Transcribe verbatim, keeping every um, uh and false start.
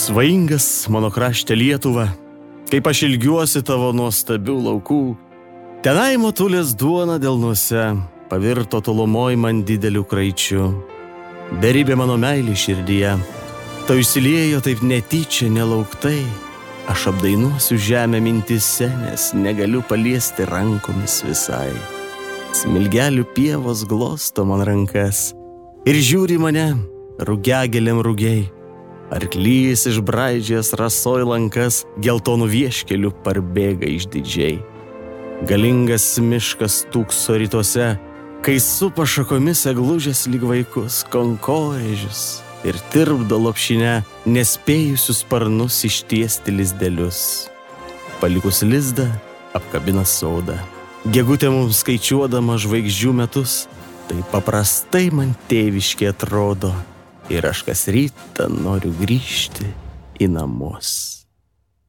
Svaingas mano krašte Lietuva, kaip aš ilgiuosi tavo nuostabių laukų, tenai motulės duona delnuose pavirto tolumoj man dideliu kraičiu. Beribė mano meilė širdyje, tau išsiliejo taip netyčia nelauktai, aš apdainuosiu žemę mintise, nes negaliu paliesti rankomis visai. Smilgelių pievos glosto man rankas ir žiūri mane rugiagėlėm rugiai. Arklys išbraidžęs rasoj lankas geltonų vieškelių parbėga išdidžiai. Galingas miškas tūkso rytuose, kai supa šakomis eglužės lyg vaikus konkorėžius ir tirpdo lopšinę nespėjusius sparnus ištiesti lizdelius. Palikus lizdą, apkabina sodą. Gegutė mums skaičiuodama žvaigždžių metus, tai paprastai man tėviškai atrodo. Ir aš kas rytą noriu grįžti į namus.